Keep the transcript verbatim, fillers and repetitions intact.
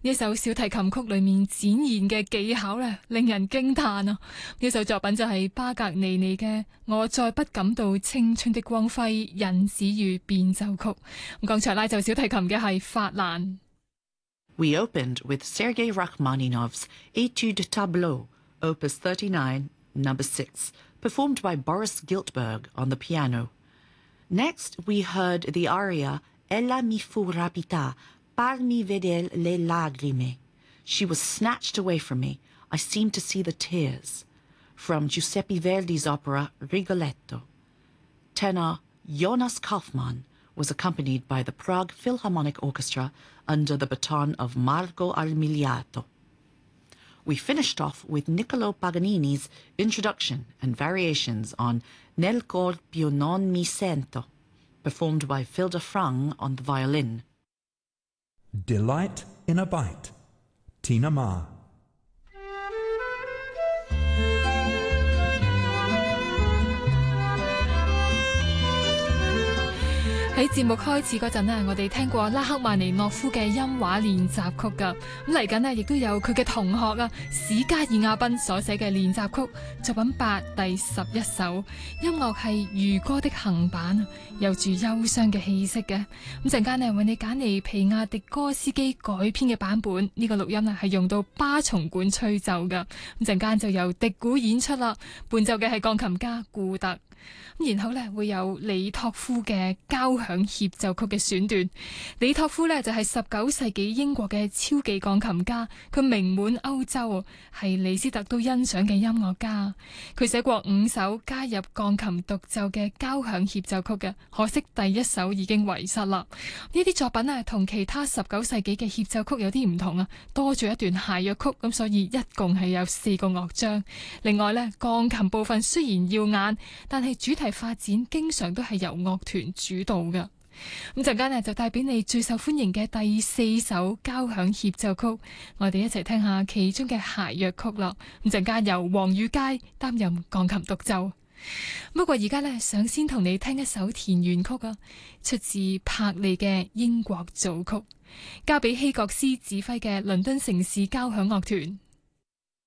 呢首小提琴曲裏面展現嘅技巧咧，令人驚嘆啊！呢首作品就係巴格尼尼嘅《我再不感到青春的光輝》引子與變奏曲。咁剛才拉奏小提琴嘅係法蘭。 We opened with Sergei Rachmaninoff's Etude Tableau, Opus thirty-nine, number six, performed by Boris Giltberg on the piano. Next, we heard the aria Ella mi fu rapita, parmi veder le lagrime. She was snatched away from me. I seemed to see the tears. From Giuseppe Verdi's opera Rigoletto. Tenor Jonas Kaufmann was accompanied by the Prague Philharmonic Orchestra under the baton of Marco Armigliato. We finished off with Niccolo Paganini's introduction and variations on Nel cor più non mi sento, performed by Filda Frang on the violin. Delight in a Bite, Tina Ma. 喺節目開始嗰陣呢，我哋聽過拉赫曼尼諾夫嘅音畫練習曲噶，咁嚟緊呢亦都有佢嘅同學啊史加爾亞賓所寫嘅練習曲作品八第十一首，音樂係漁歌的行板，有住憂傷嘅氣息嘅。咁陣間呢為你揀嚟皮亞迪哥斯基改編嘅版本，呢、這個錄音呢係用到巴松管吹奏噶，咁陣間就由笛鼓演出啦，伴奏嘅係鋼琴家顧特。然後呢會有李托夫嘅交響協奏曲嘅選段。李托夫呢就係十九世紀英國嘅超級鋼琴家，佢名滿歐洲，係李斯特都欣賞嘅音樂家。佢寫過五首加入鋼琴獨奏嘅交響協奏曲嘅，可惜第一首已經遺失啦。呢啲作品呢同其他十九世紀嘅協奏曲有啲唔同啊，多咗一段諧謔曲，咁所以一共係有四個樂章。另外呢，鋼琴部分雖然耀眼，但係主題發展經常都係由樂團主導嘅。咁陣間呢就帶俾你最受歡迎嘅第四首交響協奏曲，我哋一齊聽下其中嘅諧謔曲啦。咁陣間由黃宇佳擔任鋼琴獨奏。不過而家呢，想先同你聽一首田園曲啊，出自柏利嘅英國組曲，交俾希國斯指揮嘅倫敦城市交響樂團。